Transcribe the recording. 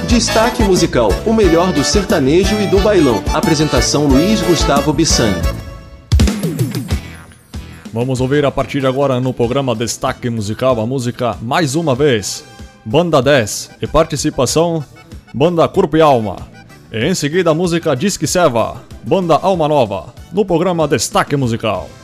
Destaque musical, o melhor do sertanejo e do bailão. Apresentação Luiz Gustavo Bissani. Vamos ouvir a partir de agora no programa Destaque Musical a música Mais Uma Vez, Banda 10 e participação Banda Corpo e Alma. E em seguida a música Disque Seva, Banda Alma Nova, no programa Destaque Musical.